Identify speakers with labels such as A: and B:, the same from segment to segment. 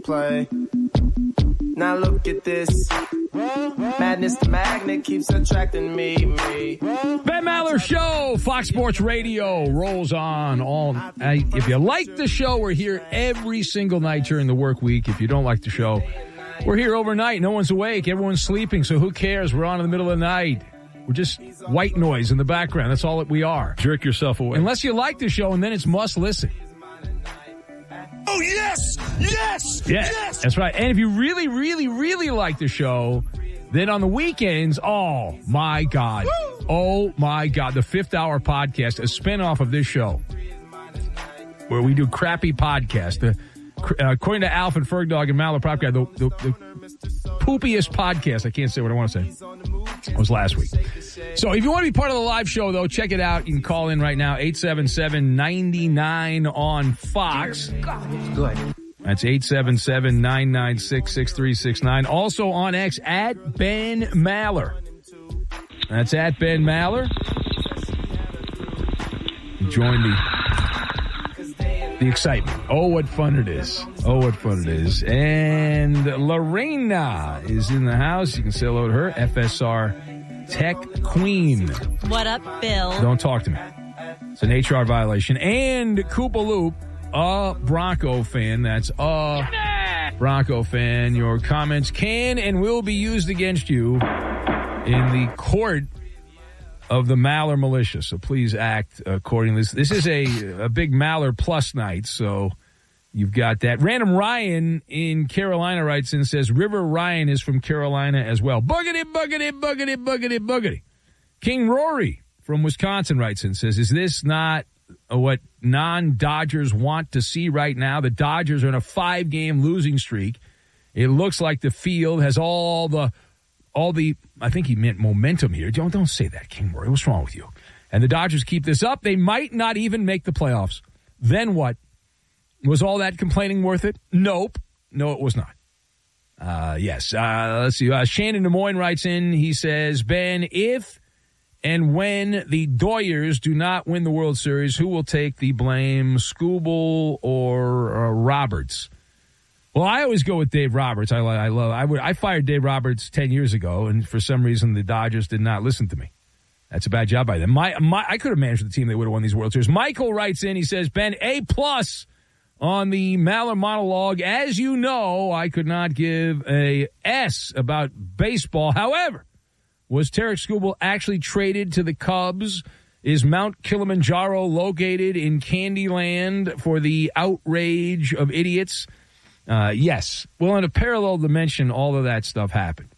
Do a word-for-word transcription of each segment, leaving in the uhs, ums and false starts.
A: play. Now look at this. Madness, the magnet keeps attracting me, me.
B: Ben Maller Show, Fox Sports Radio rolls on. All uh, if you like the show, we're here every single night during the work week. If you don't like the show, we're here overnight. No one's awake. Everyone's sleeping, so who cares? We're on in the middle of the night. We're just white noise in the background. That's all that we are.
C: Jerk yourself away.
B: Unless you like the show, and then it's must listen.
C: Oh, yes! Yes!
B: Yeah,
C: yes!
B: That's right. And if you really, really, really like the show, then on the weekends, oh, my God. Woo! Oh, my God. The Fifth Hour Podcast, a spinoff of this show, where we do crappy podcasts. The, uh, according to Alf and Fergdog and Maller Prop Guy, the, the, the poopiest podcast. I can't say what I want to say. It was last week. So if you want to be part of the live show, though, check it out. You can call in right now, eight seven seven, nine nine on Fox.
A: Good.
B: That's eight seven seven, nine nine six, six three six nine. Also on X, at Ben Maller. That's at Ben Maller. Join the, the excitement. Oh, what fun it is. Oh, what fun it is. And Lorena is in the house. You can say hello to her. F S R Tech Queen.
D: What up, Bill?
B: Don't talk to me. It's an H R violation. And Koopa Loop, a Bronco fan. That's a Bronco fan. Your comments can and will be used against you in the court of the Maller militia. So please act accordingly. This, this is a, a big Maller plus night, so you've got that. Random Ryan in Carolina writes in and says, River Ryan is from Carolina as well. Boogity, boogity, boogity, boogity, boogity. King Rory from Wisconsin writes in and says, is this not what non-Dodgers want to see right now? The Dodgers are in a five-game losing streak. It looks like the field has all the, all the, I think he meant momentum here. Don't, don't say that, King Rory. What's wrong with you? And the Dodgers keep this up. They might not even make the playoffs. Then what? Was all that complaining worth it? Nope. No, it was not. Uh, yes. Uh, let's see. Uh, Shannon Des Moines writes in. He says, Ben, if and when the Doyers do not win the World Series, who will take the blame, Skubal or uh, Roberts? Well, I always go with Dave Roberts. I, I love. I would. I fired Dave Roberts ten years ago, and for some reason the Dodgers did not listen to me. That's a bad job by them. My, my, I could have managed the team. They would have won these World Series. Michael writes in. He says, Ben, A plus on the Maller monologue. As you know, I could not give a S about baseball. However, was Tarek Skubal actually traded to the Cubs? Is Mount Kilimanjaro located in Candyland for the outrage of idiots? Uh, yes. Well, in a parallel dimension, all of that stuff happened.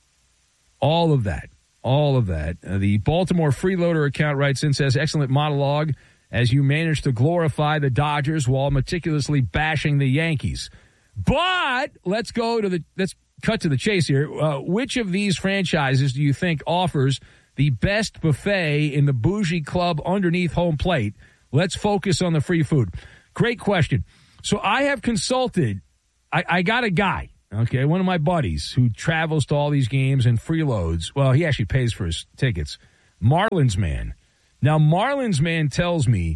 B: All of that. All of that. Uh, the Baltimore Freeloader account writes in, says, excellent monologue as you manage to glorify the Dodgers while meticulously bashing the Yankees. But let's go to the, let's cut to the chase here. Uh, which of these franchises do you think offers the best buffet in the bougie club underneath home plate? Let's focus on the free food. Great question. So I have consulted, I, I got a guy, okay, one of my buddies who travels to all these games and freeloads. Well, he actually pays for his tickets. Marlins man. Now, Marlins man tells me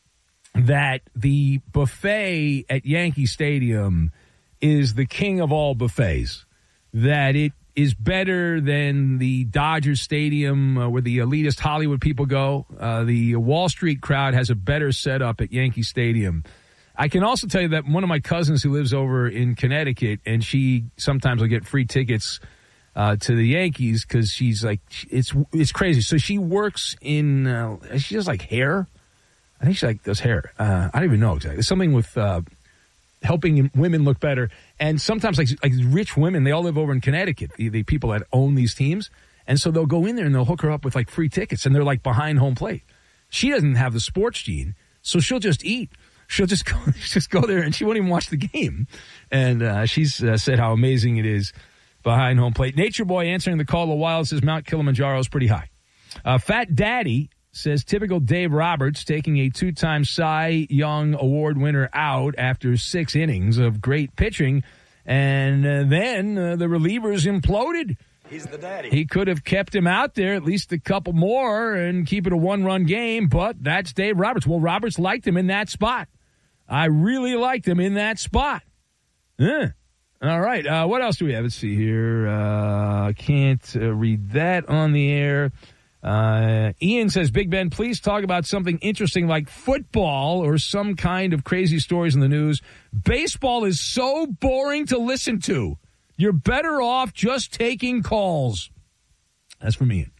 B: that the buffet at Yankee Stadium is the king of all buffets, that it is better than the Dodger Stadium uh, where the elitist Hollywood people go. Uh, the Wall Street crowd has a better setup at Yankee Stadium. I can also tell you that one of my cousins who lives over in Connecticut, and she sometimes will get free tickets uh, to the Yankees because she's like, it's it's crazy. So she works in, uh, she does like hair. I think she like does hair. Uh, I don't even know exactly. It's something with uh, helping women look better. And sometimes like like rich women, they all live over in Connecticut, the, the people that own these teams. And so they'll go in there and they'll hook her up with like free tickets, and they're like behind home plate. She doesn't have the sports gene, so she'll just eat. She'll just go, just go there, and she won't even watch the game. And uh, she's uh, said how amazing it is behind home plate. Nature Boy answering the call of the wild says Mount Kilimanjaro is pretty high. Uh, Fat Daddy says typical Dave Roberts taking a two-time Cy Young Award winner out after six innings of great pitching, and uh, then uh, the relievers imploded.
C: He's the daddy.
B: He could have kept him out there at least a couple more and keep it a one-run game, but that's Dave Roberts. Well, Roberts liked him in that spot. I really liked him in that spot. Eh. All right. Uh, what else do we have? Let's see here. Uh, can't uh, read that on the air. Uh, Ian says, Big Ben, please talk about something interesting like football or some kind of crazy stories in the news. Baseball is so boring to listen to. You're better off just taking calls. That's from Ian.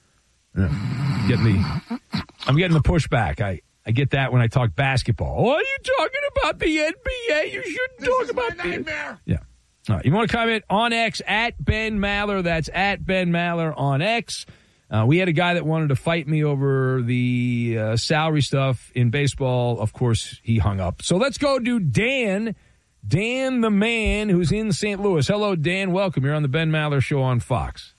B: Yeah. Getting the, I'm getting the pushback. I, I get that when I talk basketball. What are you talking about the N B A? You shouldn't
C: This
B: talk
C: is
B: about
C: my
B: the
C: nightmare.
B: Yeah. All right. You want to comment on X at Ben Maller? That's at Ben Maller on X. Uh, we had a guy that wanted to fight me over the uh, salary stuff in baseball. Of course, he hung up. So let's go to Dan. Dan the man who's in Saint Louis. Hello, Dan. Welcome. You're on the Ben Maller Show on Fox.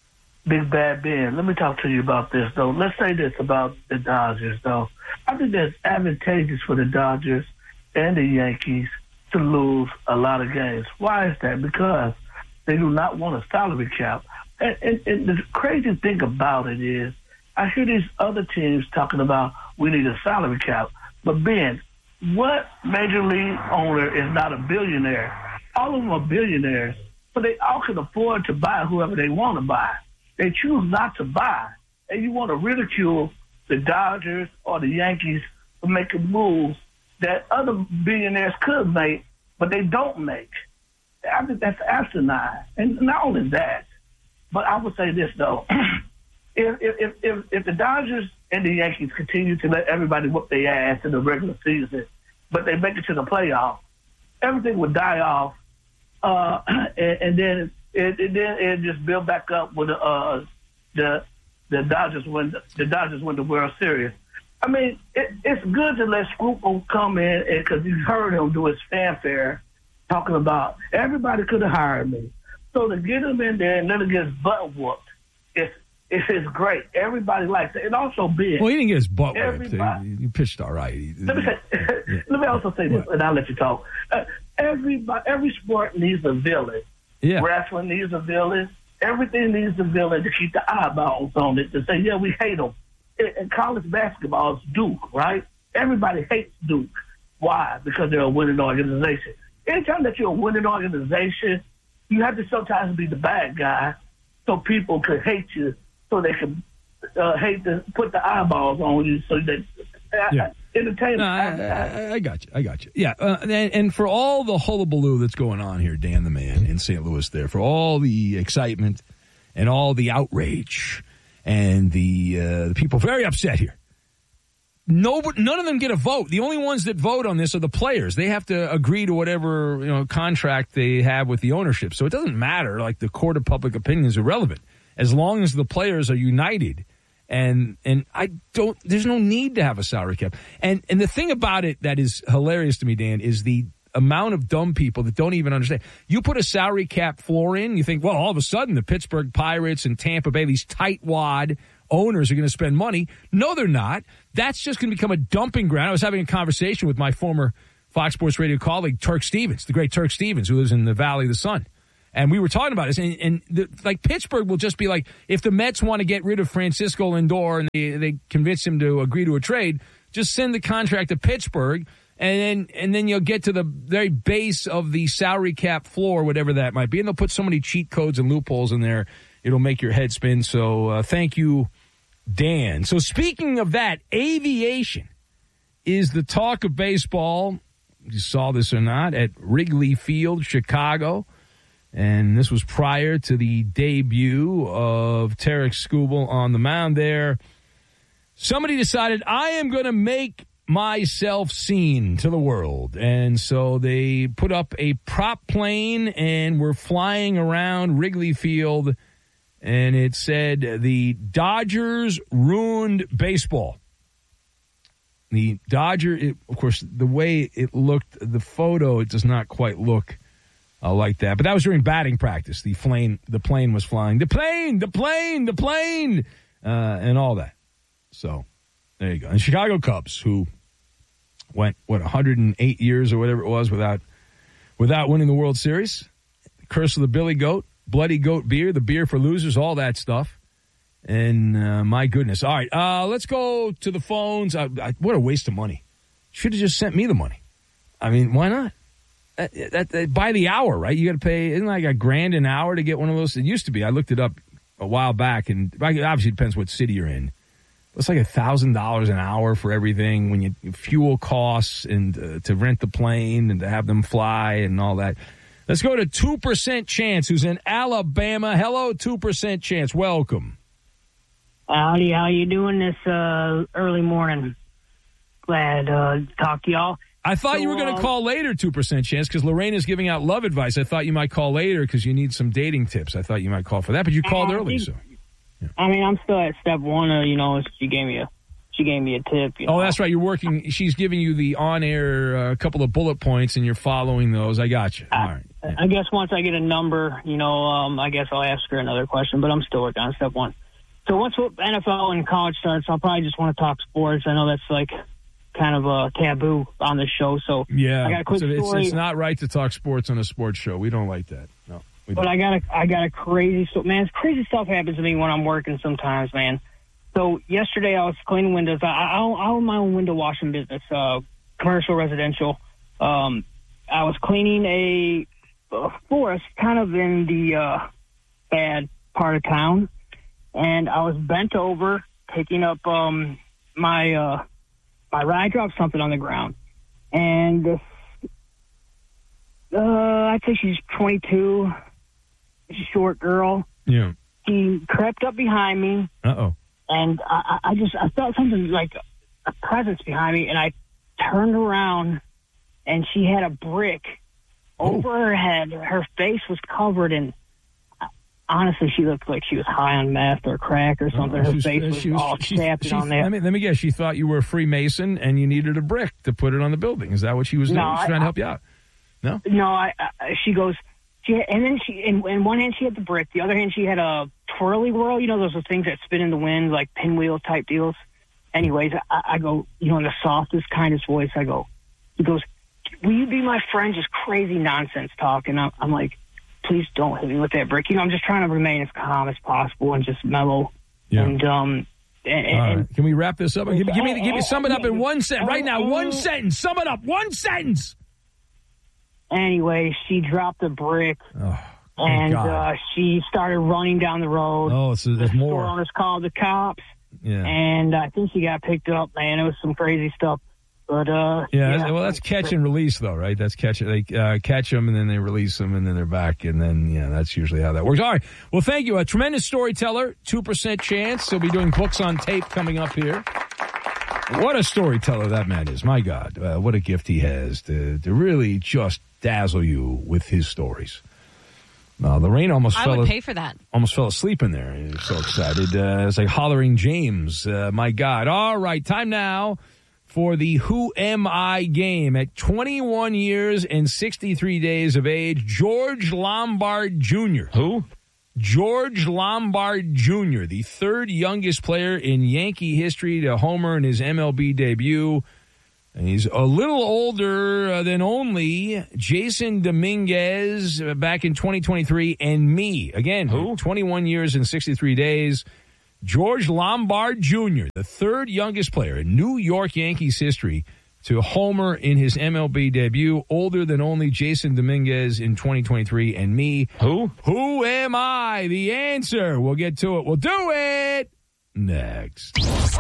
D: Big Bad Ben, let me talk to you about this, though. Let's say this about the Dodgers, though. I think that's advantageous for the Dodgers and the Yankees to lose a lot of games. Why is that? Because they do not want a salary cap. And, and, and the crazy thing about it is I hear these other teams talking about we need a salary cap. But, Ben, what major league owner is not a billionaire? All of them are billionaires, but they all can afford to buy whoever they want to buy. They choose not to buy, and you want to ridicule the Dodgers or the Yankees for making moves that other billionaires could make, but they don't make. I think that's asinine. And not only that, but I would say this, though. if, if, if, if the Dodgers and the Yankees continue to let everybody whoop their ass in the regular season, but they make it to the playoffs, everything would die off, uh, and, and then It, it then it just build back up with the uh, the the Dodgers win the Dodgers win the World Series. I mean, it, it's good to let Scruple come in because you heard him do his fanfare talking about everybody could have hired me. So to get him in there and let him get his butt whooped, it's it's great. Everybody likes it. And also big.
B: Well, he didn't get his butt whooped. He, he pitched all right. He,
D: let me say, yeah. let me also say this, what? and I'll let you talk. Uh, everybody, every sport needs a villain.
B: Yeah.
D: Wrestling needs a villain. Everything needs a villain to keep the eyeballs on it, to say, yeah, we hate them. In, in college basketball, it's Duke, right? Everybody hates Duke. Why? Because they're a winning organization. Anytime that you're a winning organization, you have to sometimes be the bad guy so people could hate you, so they can uh, hate to put the eyeballs on you so that
B: yeah.
D: uh, entertainment.
B: No, I, I, I got you. I got you. Yeah. Uh, and, and for all the hullabaloo that's going on here, Dan the man in Saint Louis there, for all the excitement and all the outrage and the, uh, the people very upset here, no, none of them get a vote. The only ones that vote on this are the players. They have to agree to whatever, you know, contract they have with the ownership. So it doesn't matter. Like, the court of public opinion is irrelevant as long as the players are united. And and I don't. There's no need to have a salary cap. And and the thing about it that is hilarious to me, Dan, is the amount of dumb people that don't even understand. You put a salary cap floor in, you think, well, all of a sudden the Pittsburgh Pirates and Tampa Bay, these tightwad owners are going to spend money. No, they're not. That's just going to become a dumping ground. I was having a conversation with my former Fox Sports Radio colleague, Turk Stevens, the great Turk Stevens, who lives in the Valley of the Sun. And we were talking about this, and, and the, like Pittsburgh will just be like, if the Mets want to get rid of Francisco Lindor and they, they convince him to agree to a trade, just send the contract to Pittsburgh, and then and then you'll get to the very base of the salary cap floor, whatever that might be, and they'll put so many cheat codes and loopholes in there, it'll make your head spin. So uh, thank you, Dan. So speaking of that, aviation is the talk of baseball. You saw this or not at Wrigley Field, Chicago. And this was prior to the debut of Tarik Skubal on the mound there. Somebody decided, I am going to make myself seen to the world. And so they put up a prop plane and were flying around Wrigley Field. And it said, the Dodgers ruined baseball. The Dodger, it, of course, the way it looked, the photo, it does not quite look Uh, like that. But that was during batting practice. The plane, the plane was flying. The plane, the plane, the plane, uh, and all that. So there you go. And Chicago Cubs, who went, what, one hundred eight years or whatever it was without without winning the World Series. Curse of the Billy Goat, Bloody Goat beer, the beer for losers, all that stuff. And uh, my goodness. All right, uh, let's go to the phones. I, I, what a waste of money. Should have just sent me the money. I mean, why not? that, that, that by the hour, right? You got to pay, isn't it like a grand an hour to get one of those? It used to be. I looked it up a while back, and obviously it depends what city you're in. It's like a thousand dollars an hour for everything when you fuel costs and uh, to rent the plane and to have them fly and all that. Let's go to two percent Chance, who's in Alabama. Hello, two percent Chance. Welcome.
E: Howdy, how you doing this uh, early morning? Glad uh, to talk to y'all.
B: I thought
E: so,
B: you were going to
E: uh,
B: call later, two percent Chance, because Lorena's giving out love advice. I thought you might call later because you need some dating tips. I thought you might call for that, but you called
E: I
B: early,
E: think,
B: so. Yeah.
E: I mean, I'm still at step one. Uh, you know, she gave me a she gave me a tip. You
B: oh,
E: know?
B: that's right. You're working. She's giving you the on-air uh, couple of bullet points, and you're following those. I got you.
E: I,
B: All right. Yeah.
E: I guess once I get a number, you know, um, I guess I'll ask her another question. But I'm still working on step one. So once N F L and college starts, I'll probably just want to talk sports. I know that's like kind of a taboo on the show. So
B: yeah,
E: I got a quick
B: it's,
E: story.
B: It's, it's not right to talk sports on a sports show. We don't like that. No.
E: But I got a, I got a crazy stuff. Man, crazy stuff happens to me when I'm working sometimes, man. So yesterday I was cleaning windows. I, I, I own my own window washing business, uh, commercial, residential. Um, I was cleaning a, a forest kind of in the uh, bad part of town, and I was bent over picking up um, my uh, my ride. Dropped something on the ground, and this, uh, I'd say she's twenty-two. Short girl.
B: Yeah.
E: She crept up behind me.
B: Uh-oh.
E: And I, I just, I felt something like a presence behind me, and I turned around, and she had a brick
B: oh.
E: over her head. Her face was covered in, honestly, she looked like she was high on meth or crack or something.
B: Oh,
E: her face was, was all chapped on there.
B: Let me, let me guess, she thought you were a Freemason, and you needed a brick to put it on the building. Is that what she was doing?
E: No,
B: She was
E: I,
B: trying to help you out? No?
E: No, I, I she goes... She had, and then she, in, in one hand she had the brick, the other hand she had a twirly whirl. You know those are things that spin in the wind, like pinwheel type deals. Anyways, I, I go, you know, in the softest, kindest voice, I go, he goes, will you be my friend? Just crazy nonsense talk. And I'm, I'm like, please don't hit me with that brick. You know, I'm just trying to remain as calm as possible and just mellow.
B: Yeah.
E: And, um, and,
B: All right.
E: and
B: Can we wrap this up? Give me, give me, give me, sum it up in one sentence right now. One sentence. Sum it up. One sentence.
E: Anyway, she dropped the brick,
B: oh,
E: and
B: God.
E: uh, she started running down the road.
B: Oh, so there's
E: the
B: more.
E: Store owners called the cops,
B: yeah.
E: and I think she got picked up. Man, it was some crazy stuff. But uh,
B: yeah,
E: yeah,
B: well, that's catch and release, though, right? That's catch. They uh, catch them, and then they release them, and then they're back, and then yeah, that's usually how that works. All right. Well, thank you. A tremendous storyteller. Two percent Chance. He'll be doing books on tape coming up here. What a storyteller that man is. My God, uh, what a gift he has to to really just dazzle you with his stories. Uh, Lorraine almost
F: I
B: fell
F: would
B: a-
F: pay for that.
B: Almost fell asleep in there. He was so excited. Uh, it's like hollering James. Uh, my God. All right, time now for the Who Am I game. At twenty-one years and sixty-three days of age, George Lombard Junior
C: Who?
B: George Lombard Junior, the third youngest player in Yankee history to homer in his M L B debut. And he's a little older uh, than only Jason Dominguez uh, back in twenty twenty-three and me. Again,
C: Who?
B: twenty-one years and sixty-three days. George Lombard Junior, the third youngest player in New York Yankees history to homer in his M L B debut, older than only Jason Dominguez in twenty twenty-three and me.
C: Who?
B: Who am I? The answer. We'll get to it. We'll do it next.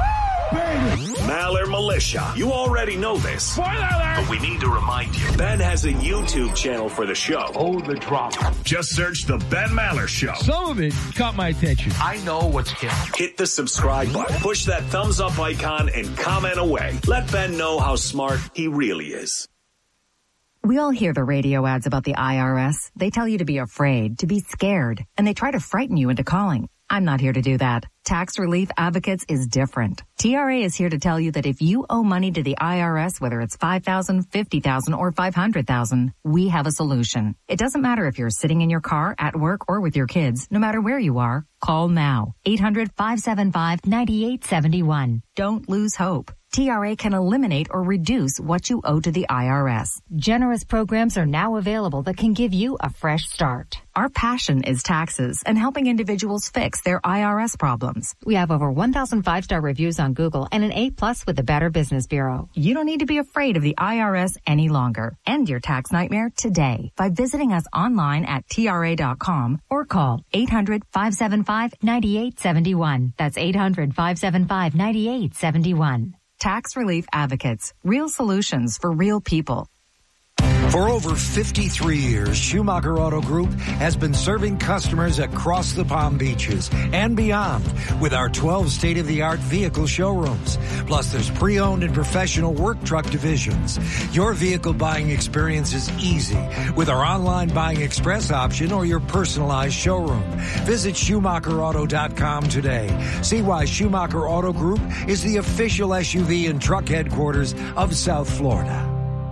G: Maller Militia. You already know this.
B: Spoiler alert!
G: But we need to remind you. Ben has a YouTube channel for the show.
C: Hold the drama.
G: Just search The Ben Maller Show.
B: Some of it caught my attention.
C: I know what's hip.
G: Hit the subscribe button, push that thumbs up icon, and comment away. Let Ben know how smart he really is.
H: We all hear the radio ads about the I R S. They tell you to be afraid, to be scared, and they try to frighten you into calling. I'm not here to do that. Tax Relief Advocates is different. T R A is here to tell you that if you owe money to the I R S, whether it's five thousand dollars, fifty thousand dollars, or five hundred thousand dollars, we have a solution. It doesn't matter if you're sitting in your car, at work, or with your kids. No matter where you are, call now. eight hundred, five seven five, nine eight seven one. Don't lose hope. T R A can eliminate or reduce what you owe to the I R S. Generous programs are now available that can give you a fresh start. Our passion is taxes and helping individuals fix their I R S problems. We have over one thousand five-star reviews on Google and an A plus with the Better Business Bureau. You don't need to be afraid of the I R S any longer. End your tax nightmare today by visiting us online at T R A dot com or call eight hundred, five seven five, nine eight seven one. That's eight hundred, five seven five, nine eight seven one. Tax Relief Advocates. Real solutions for real people.
F: For over fifty-three years, Schumacher Auto Group has been serving customers across the Palm Beaches and beyond with our twelve state-of-the-art vehicle showrooms. Plus, there's pre-owned and professional work truck divisions. Your vehicle buying experience is easy with our online buying express option or your personalized showroom. Visit Schumacher Auto dot com today. See why Schumacher Auto Group is the official S U V and truck headquarters of South Florida.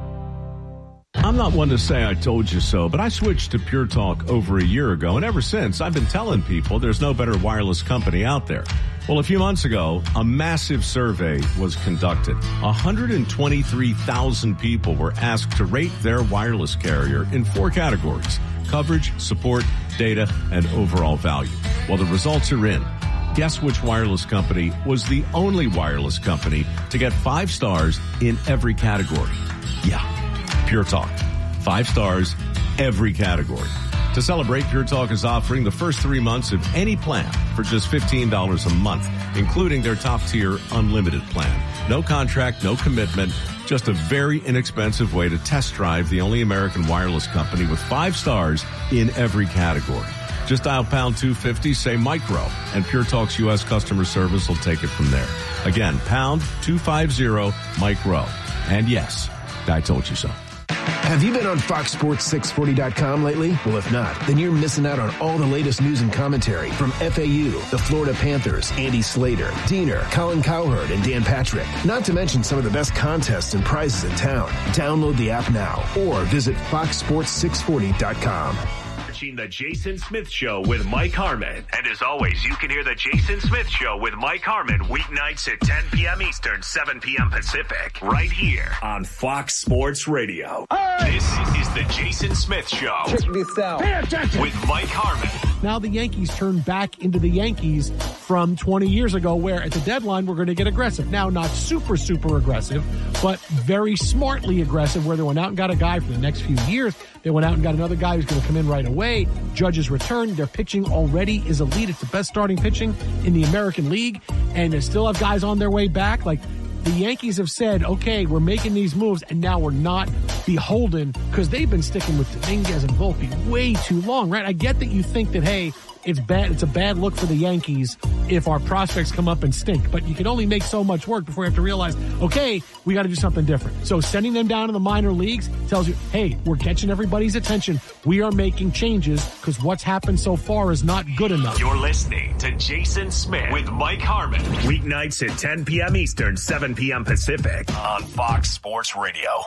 I: I'm not one to say I told you so, but I switched to Pure Talk over a year ago, and ever since, I've been telling people there's no better wireless company out there. Well, a few months ago, a massive survey was conducted. one hundred twenty-three thousand people were asked to rate their wireless carrier in four categories: coverage, support, data, and overall value. Well, the results are in. Guess which wireless company was the only wireless company to get five stars in every category? Yeah. Pure Talk. Five stars, every category. To celebrate, Pure Talk is offering the first three months of any plan for just fifteen dollars a month, including their top-tier unlimited plan. No contract, no commitment, just a very inexpensive way to test drive the only American wireless company with five stars in every category. Just dial pound two fifty, say micro, and Pure Talk's U S customer service will take it from there. Again, pound two fifty, micro. And yes, I told you so.
J: Have you been on Fox Sports six forty dot com lately? Well, if not, then you're missing out on all the latest news and commentary from F A U, the Florida Panthers, Andy Slater, Diener, Colin Cowherd, and Dan Patrick. Not to mention some of the best contests and prizes in town. Download the app now or visit fox sports six forty dot com.
G: The Jason Smith Show with Mike Harmon. And as always, you can hear the Jason Smith Show with Mike Harmon weeknights at ten p.m. Eastern, seven p.m. Pacific, right here on Fox Sports Radio. Hey! This is the Jason Smith Show.
K: Check this out.
G: Pay attention. With Mike Harmon.
K: Now the Yankees turn back into the Yankees from twenty years ago, where at the deadline we're going to get aggressive. Now, not super, super aggressive, but very smartly aggressive, where they went out and got a guy for the next few years. They went out and got another guy who's going to come in right away. Judge's return. Their pitching already is elite. It's the best starting pitching in the American League. And they still have guys on their way back. Like, the Yankees have said, okay, we're making these moves, and now we're not beholden, because they've been sticking with Dominguez and Volpe way too long, right? I get that you think that, hey, it's bad. It's a bad look for the Yankees if our prospects come up and stink. But you can only make so much work before you have to realize, okay, we got to do something different. So sending them down to the minor leagues tells you, hey, we're catching everybody's attention. We are making changes because what's happened so far is not good enough.
G: You're listening to Jason Smith with Mike Harmon. Weeknights at ten p.m. Eastern, seven p.m. Pacific on Fox Sports Radio.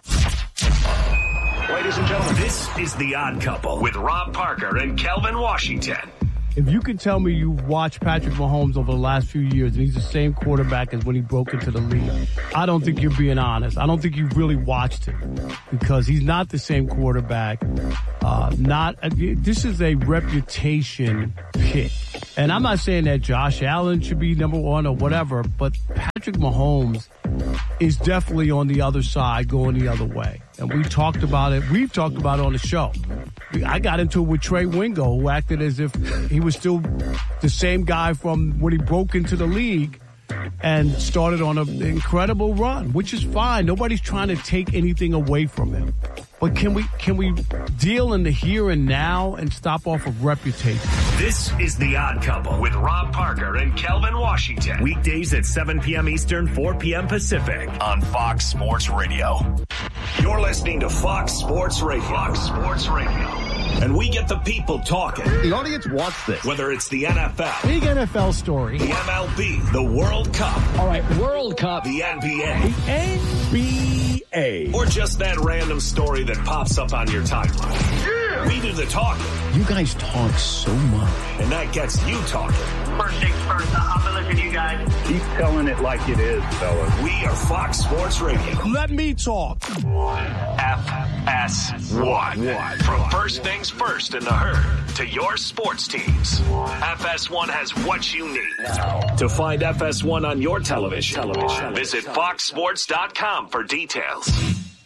G: Ladies and gentlemen, this is The Odd Couple with Rob Parker and Kelvin Washington.
K: If you can tell me you've watched Patrick Mahomes over the last few years and he's the same quarterback as when he broke into the league, I don't think you're being honest. I don't think you've really watched him, because he's not the same quarterback. Uh, not this is a reputation pick. And I'm not saying that Josh Allen should be number one or whatever, but Patrick Mahomes is definitely on the other side, going the other way. And we talked about it. We've talked about it on the show. I got into it with Trey Wingo, who acted as if he was still the same guy from when he broke into the league and started on an incredible run, which is fine. Nobody's trying to take anything away from him. But can we can we deal in the here and now and stop off of reputation?
G: This is The Odd Couple with Rob Parker and Kelvin Washington. Weekdays at seven p.m. Eastern, four p.m. Pacific on Fox Sports Radio. You're listening to Fox Sports Radio. Fox Sports Radio. And we get the people talking.
L: The audience wants this.
G: Whether it's the N F L.
K: Big N F L story.
G: The M L B. The World Cup.
L: All right, World Cup.
G: The N B A.
K: The N B A.
G: Or just that random story that pops up on your timeline.
L: Yeah!
G: We do the talking.
L: You guys talk so much.
G: And that gets you talking.
M: First things first, I'm going to listen to you guys.
N: Keep telling it like it is, fellas.
G: We are Fox Sports Radio.
K: Let me talk.
G: F S one. From first things first in the herd to your sports teams. F S one has what you need. To find F S one on your television, television. visit fox sports dot com for details.